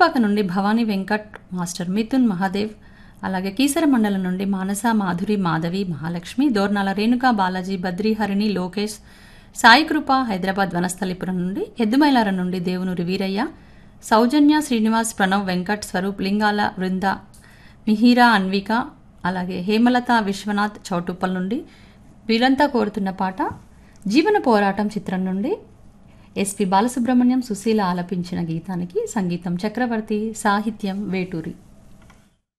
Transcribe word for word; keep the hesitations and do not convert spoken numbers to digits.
కొత్తపాక నుండి భవానీ వెంకట్ మాస్టర్, మిథున్ మహాదేవ్, అలాగే కీసర మండలం నుండి మానస మాధురి మాధవి మహాలక్ష్మి, దోర్నాల రేణుకా బాలాజీ, బద్రి హరిణి లోకేష్, సాయి కృప హైదరాబాద్ వనస్థలిపురం నుండి, ఎద్దుమైలారం నుండి దేవునూరి వీరయ్య, సౌజన్య శ్రీనివాస్, ప్రణవ్ వెంకట్, స్వరూప్ లింగాల, వృంద, మిహిరా అన్విక, అలాగే హేమలత విశ్వనాథ్ చౌటుప్పల్ నుండి వీరంతా కోరుతున్న పాట జీవన పోరాటం చిత్రం నుండి. ఎస్పి బాలసుబ్రహ్మణ్యం సుశీల ఆలపించిన గీతానికి సంగీతం చక్రవర్తి, సాహిత్యం వేటూరి.